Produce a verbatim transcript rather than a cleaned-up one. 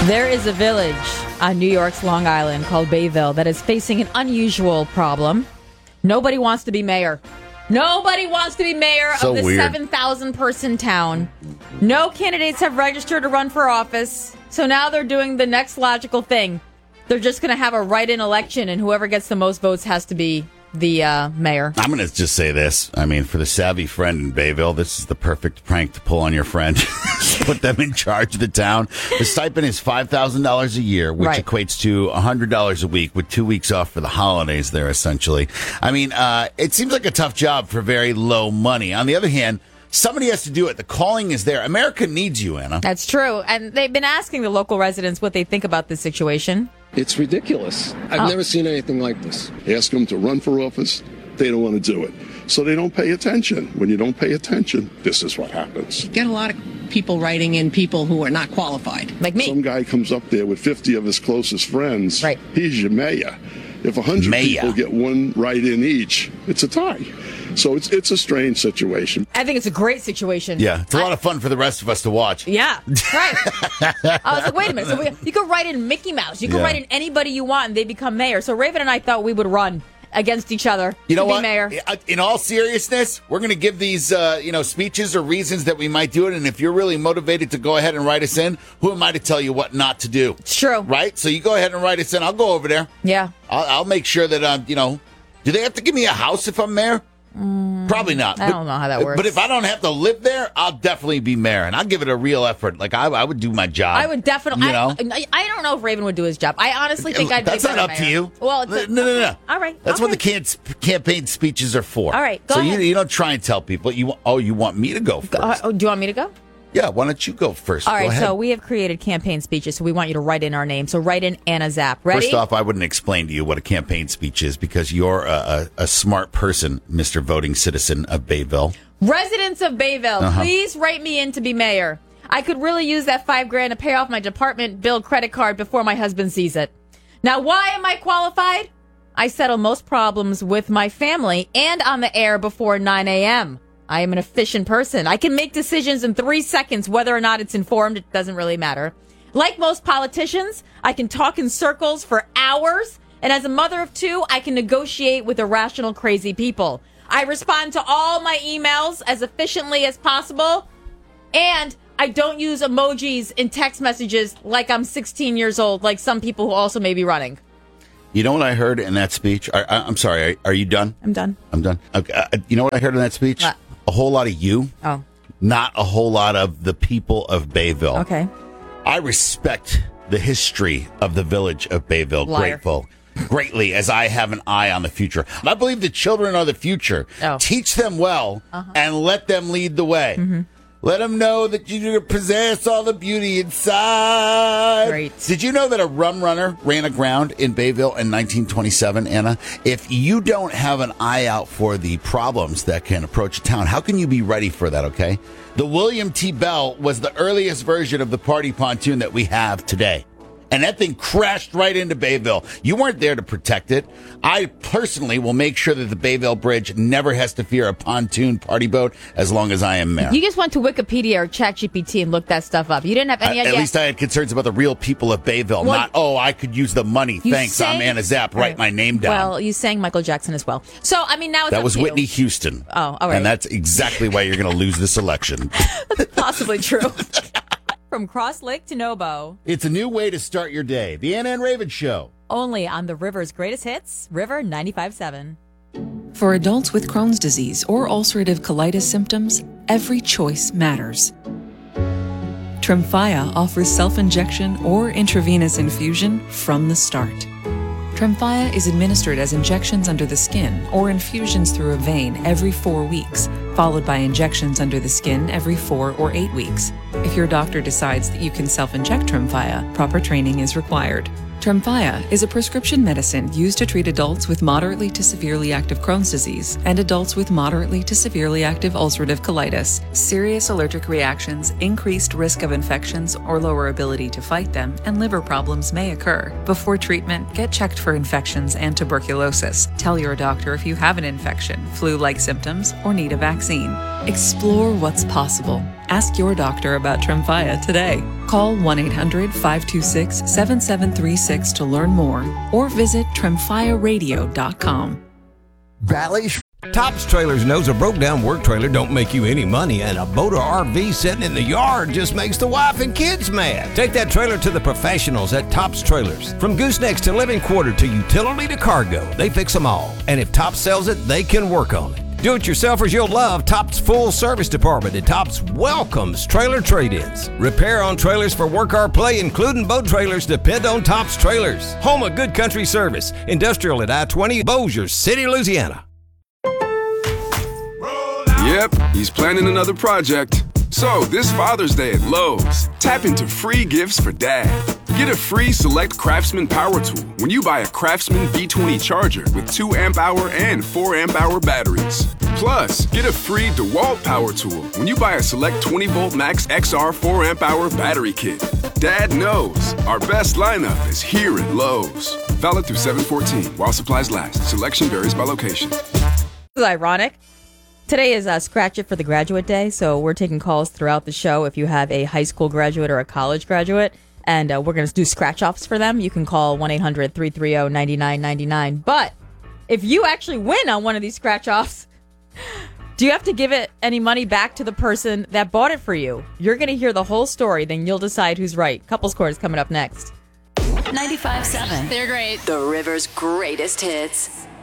There is a village on New York's Long Island called Bayville that is facing an unusual problem. Nobody wants to be mayor. Nobody wants to be mayor So of the weird. seven thousand person town. No candidates have registered to run for office. So now they're doing the next logical thing. They're just going to have a write-in election, and whoever gets the most votes has to be the uh, mayor. I'm going to just say this. I mean, for the savvy friend in Bayville, this is the perfect prank to pull on your friend. Put them in charge of the town. The stipend is five thousand dollars a year, which Right. equates to one hundred dollars a week with two weeks off for the holidays there, essentially. I mean, uh, it seems like a tough job for very low money. On the other hand, somebody has to do it. The calling is there. America needs you, Anna. That's true. And they've been asking the local residents what they think about this situation. It's ridiculous. I've Oh. never seen anything like this. Ask them to run for office, they don't want to do it. So they don't pay attention. When you don't pay attention, this is what happens. Get a lot of people writing in people who are not qualified. Like me. Some guy comes up there with fifty of his closest friends. Right. He's your mayor. If one hundred Mayor. people get one right in each, it's a tie. So it's it's a strange situation. I think it's a great situation. Yeah, it's a I- lot of fun for the rest of us to watch. Yeah, right. I was like, wait a minute. So we, you could write in Mickey Mouse. You could Yeah. write in anybody you want, and they become mayor. So Raven and I thought we would run against each other You know to be what? mayor. In all seriousness, we're going to give these, uh, you know, speeches or reasons that we might do it. And if you're really motivated to go ahead and write us in, who am I to tell you what not to do? It's true. Right? So you go ahead and write us in. I'll go over there. Yeah. I'll, I'll make sure that, um, you know, do they have to give me a house if I'm mayor? Probably not. I But- don't know how that works. But if I don't have to live there, I'll definitely be mayor, and I'll give it a real effort. Like I, I would do my job. I would definitely. You know, I, I, I don't know if Raven would do his job. I honestly think I'd. that's be a not better up to mayor. you. Well, it's no, a- no, no, no. All right. That's what the okay. can- campaign speeches are for. All right, go so ahead. you you don't try and tell people you. want- Oh, you want me to go first? Uh, oh, do you want me to go? Yeah. Why don't you go first? All Go right. ahead. So we have created campaign speeches. So we want you to write in our name. So write in Anna Zapp. Ready? First off, I wouldn't explain to you what a campaign speech is because you're a, a, a smart person, Mister Voting Citizen of Bayville. Residents of Bayville, Uh-huh. please write me in to be mayor. I could really use that five grand to pay off my department bill credit card before my husband sees it. Now, why am I qualified? I settle most problems with my family and on the air before nine a.m. I am an efficient person. I can make decisions in three seconds. Whether or not it's informed, it doesn't really matter. Like most politicians, I can talk in circles for hours. And as a mother of two, I can negotiate with irrational, crazy people. I respond to all my emails as efficiently as possible. And I don't use emojis in text messages like I'm sixteen years old, like some people who also may be running. You know what I heard in that speech? I, I, I'm sorry. Are, are you done? I'm done. I'm done. Okay, uh, you know what I heard in that speech? What? A whole lot of you, Oh, not a whole lot of the people of Bayville. okay. I respect the history of the village of Bayville Liar. grateful, greatly as I have an eye on the future. I believe the children are the future. Oh. Teach them well and let them lead the way. Mm-hmm. Let them know that you possess all the beauty inside. Great. Did you know that a rum runner ran aground in Bayville in nineteen twenty-seven, Anna? If you don't have an eye out for the problems that can approach a town, how can you be ready for that, okay? The William T. Bell was the earliest version of the party pontoon that we have today. And that thing crashed right into Bayville. You weren't there to protect it. I personally will make sure that the Bayville Bridge never has to fear a pontoon party boat as long as I am mayor. You just went to Wikipedia or ChatGPT and looked that stuff up. You didn't have any Uh, idea. At least I had concerns about the real people of Bayville, Well, not, oh, I could use the money. You Thanks, I'm sang- Anna Zapp. Write my name down. Well, you sang Michael Jackson as well. So, I mean, now it's that up was to you. Whitney Houston. Oh, all right. And that's exactly why you're going to lose this election. Possibly true. From Cross Lake to Nobo, It's a new way to start your day. The Anna and Raven Show. only on the River's greatest hits, River ninety-five point seven. For adults with Crohn's disease or ulcerative colitis symptoms, every choice matters. Tremfya offers self-injection or intravenous infusion from the start. Tremfya is administered as injections under the skin or infusions through a vein every four weeks, followed by injections under the skin every four or eight weeks. If your doctor decides that you can self-inject Tremfya, proper training is required. Tremfya is a prescription medicine used to treat adults with moderately to severely active Crohn's disease and adults with moderately to severely active ulcerative colitis. Serious allergic reactions, increased risk of infections or lower ability to fight them, and liver problems may occur. Before treatment, get checked for infections and tuberculosis. Tell your doctor if you have an infection, flu-like symptoms, or need a vaccine. Explore what's possible. Ask your doctor about Tremfya today. Call one eight hundred five two six seven seven three six to learn more or visit tremfya radio dot com. Valley Tops Trailers knows a broke-down work trailer don't make you any money, and a boat or R V sitting in the yard just makes the wife and kids mad. Take that trailer to the professionals at Tops Trailers. From goosenecks to living quarter to utility to cargo, they fix them all. And if Tops sells it, they can work on it. Do-it-yourselfers you'll love Tops Full Service Department, and Tops welcomes trailer trade-ins. Repair on trailers for work or play, including boat trailers, depend on Tops Trailers. Home of good country service. Industrial at I twenty, Bossier City, Louisiana. Yep, he's planning another project. So, this Father's Day at Lowe's, tap into free gifts for Dad. Get a free Select Craftsman power tool when you buy a Craftsman V twenty charger with two amp hour and four amp hour batteries. Plus, get a free DeWalt power tool when you buy a Select twenty volt Max X R four amp hour battery kit. Dad knows our best lineup is here at Lowe's. Valid through seven fourteen while supplies last. Selection varies by location. This is ironic. Today is uh, Scratch It for the Graduate Day, so we're taking calls throughout the show if you have a high school graduate or a college graduate, and uh, we're going to do scratch-offs for them. You can call one eight hundred three three zero nine nine nine nine. But if you actually win on one of these scratch-offs, do you have to give it any money back to the person that bought it for you? You're going to hear the whole story, then you'll decide who's right. Couple scores coming up next. ninety-five point seven. They're great. The River's greatest hits.